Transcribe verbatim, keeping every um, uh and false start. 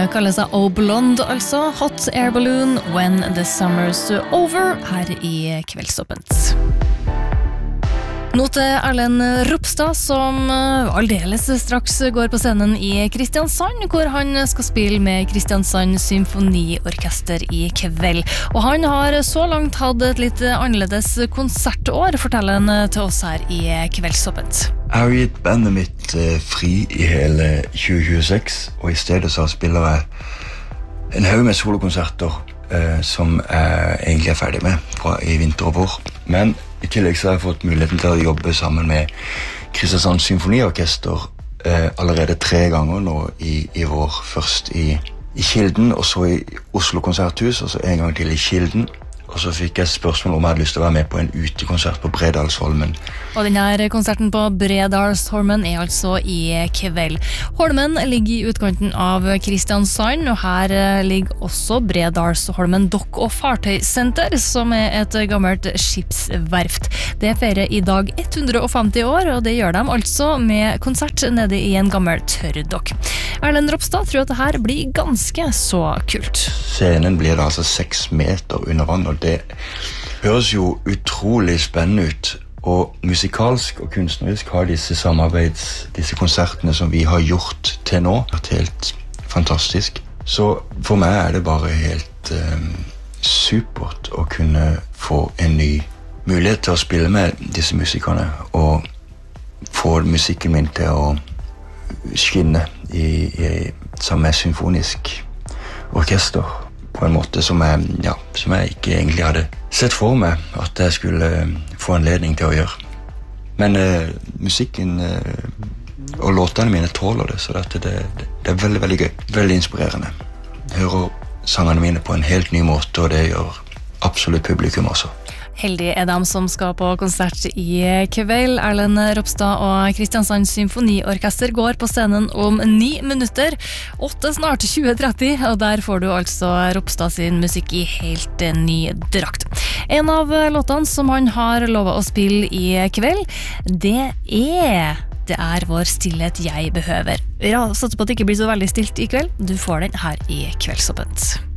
kaller seg O Blonde, altså Hot Air Balloon, When the Summer's Over, her i Kveldsåpent. Nå til Erlend Ropstad, som aldeles straks går på scenen i Kristiansand, hvor han skal spille med Kristiansand Symfoniorkester i kveld. Og han har så langt hatt et litt annerledes konsertår, forteller han til oss her i Kveldsåpent. Jeg har gitt bandet mitt uh, fri i hele tjue tjueseks, og i stedet så spiller jeg en haug med solokonserter uh, som jeg egentlig er ferdig med fra i vinter og vår. Men i tillegg så har jeg fått muligheten til å jobbe sammen med Kristiansand Symfoniorkester uh, allerede tre ganger nå i, i vår. Først i, i Kilden, og så i Oslo Konserthus, og så en gang til i Kilden. Og så fikk jeg spørsmål om jeg hadde lyst til å være med på en utekonsert på Bredalsholmen. Og denne konserten på Bredalsholmen er altså i kveld. Holmen ligger i utkanten av Kristiansand, og her ligger også Bredalsholmen Dokk- og Fartøysenter, som er et gammelt skipsverft. Det feirer i dag hundre og femti år, og det gjør de altså med konsert nede i en gammel tørrdokk. Erlend Ropstad tror at det her blir ganske så kult. Scenen blir da altså seks meter under vann, og det høres jo utrolig spennende ut. Og musikalsk og kunstnerisk har disse samarbeids, disse konsertene som vi har gjort til nå, vært helt fantastisk. Så for meg er det bare helt um, supert å kunne få en ny mulighet til å spille med disse musikerne, og få musikken min til å skinne i, i samme symfonisk orkester på en måte som jeg, ja, som jeg ikke egentlig hadde sett for meg at jeg skulle få anledning til å gjøre. Men eh, musikken eh, og låtene mine tåler det, så det, det, det er veldig, veldig gøy. Veldig inspirerende. Jeg hører sangene mine på en helt ny måte, og det gjør absolutt publikum også. Heldig er dem som skal på konsert i kveld. Erlend Ropstad og Kristiansand Symfoniorkester går på scenen om ni minutter. Åtte snart, tjue tretti, og der får du altså Ropstad sin musikk i helt ny drakt. En av låtene som han har lovet å spille i kveld, det er Det er vår stillhet jeg behøver. Ja, satser på at det ikke blir så veldig stilt i kveld. Du får den her i Kveldsåpent.